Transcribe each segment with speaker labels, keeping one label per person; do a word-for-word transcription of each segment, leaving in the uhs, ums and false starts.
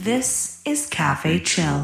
Speaker 1: This is Cafe Chill.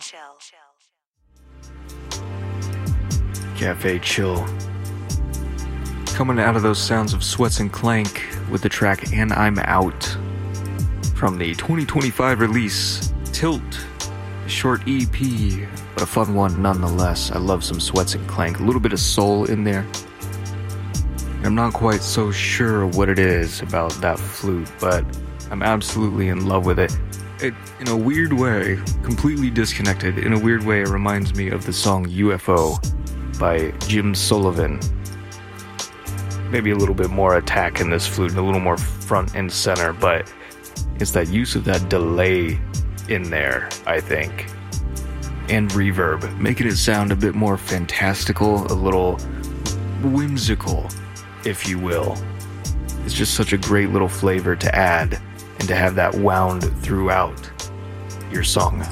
Speaker 2: Cafe Chill. Coming out of those sounds of Sweats and Clank with the track And I'm Out from the twenty twenty-five release Tilt, a short E P, but a fun one nonetheless. I love some Sweats and Clank, a little bit of soul in there. I'm not quite so sure what it is about that flute, but I'm absolutely in love with it. It, in a weird way, completely disconnected, in a weird way it reminds me of the song U F O by Jim Sullivan. Maybe a little bit more attack in this flute, a little more front and center, but it's that use of that delay in there, I think. And reverb, making it sound a bit more fantastical, a little whimsical, if you will. It's just such a great little flavor to add and to have that wound throughout your song.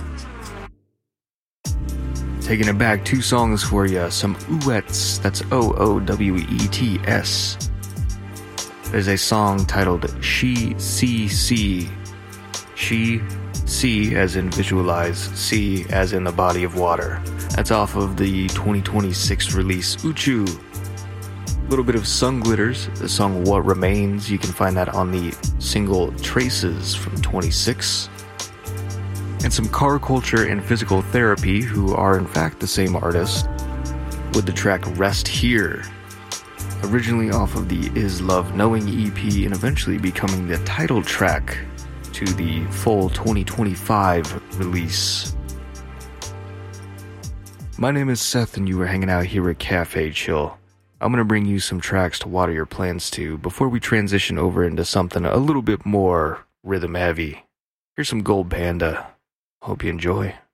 Speaker 2: Taking it back, two songs for you, some Oowettes, that's O O W E T S. There's a song titled She, See, See. She, See as in visualize, see as in the body of water. That's off of the twenty twenty-six release Uchu. A little bit of Sun Glitters, the song What Remains. You can find that on the single Traces from twenty-six. And some Car Culture and Physical Therapy, who are in fact the same artist, with the track Rest Here. Originally off of the Is Love Knowing E P and eventually becoming the title track to the full twenty twenty-five release. My name is Seth and you are hanging out here at Cafe Chill. I'm going to bring you some tracks to water your plans to before we transition over into something a little bit more rhythm heavy. Here's some Gold Panda. Hope you enjoy.